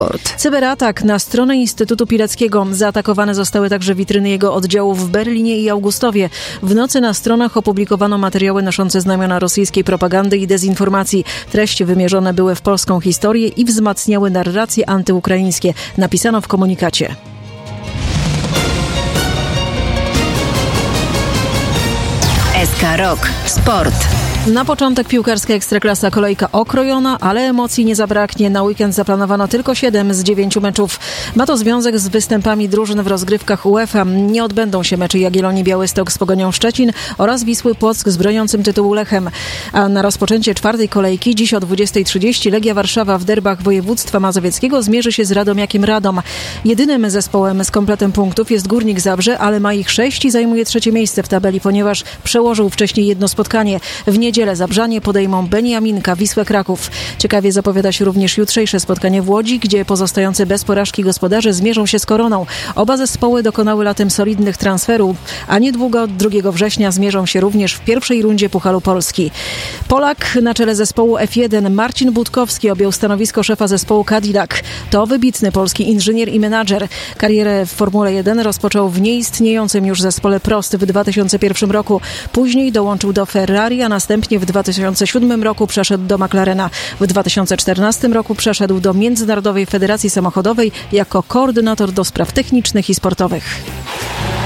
Cyberatak na stronę Instytutu Pileckiego. Zaatakowane zostały także witryny jego oddziałów w Berlinie i Augustowie. W nocy na stronach opublikowano materiały noszące znamiona rosyjskiej propagandy i dezinformacji. Treści wymierzone były w polską historię i wzmacniały narracje antyukraińskie. Napisano w komunikacie. SK Rock Sport. Na początek piłkarska Ekstraklasa, kolejka okrojona, ale emocji nie zabraknie. Na weekend zaplanowano tylko 7 z 9 meczów. Ma to związek z występami drużyn w rozgrywkach UEFA. Nie odbędą się mecze Jagiellonii Białystok z Pogonią Szczecin oraz Wisły Płock z broniącym tytułu Lechem. A na rozpoczęcie czwartej kolejki dziś o 20:30 Legia Warszawa w derbach województwa mazowieckiego zmierzy się z Radomiakiem Radom. Jedynym zespołem z kompletem punktów jest Górnik Zabrze, ale ma ich 6 i zajmuje 3. miejsce w tabeli, ponieważ przełożył wcześniej jedno spotkanie. W niedzielę Zabrzanie podejmą Beniaminka, Wisłę Kraków. Ciekawie zapowiada się również jutrzejsze spotkanie w Łodzi, gdzie pozostający bez porażki gospodarze zmierzą się z Koroną. Oba zespoły dokonały latem solidnych transferów, a niedługo 2 września zmierzą się również w pierwszej rundzie Pucharu Polski. Polak na czele zespołu F1 Marcin Budkowski objął stanowisko szefa zespołu Cadillac. To wybitny polski inżynier i menadżer. Karierę w Formule 1 rozpoczął w nieistniejącym już zespole Prost w 2001 roku. Później dołączył do Ferrari, a następnie w 2007 roku przeszedł do McLarena. W 2014 roku przeszedł do Międzynarodowej Federacji Samochodowej jako koordynator do spraw technicznych i sportowych.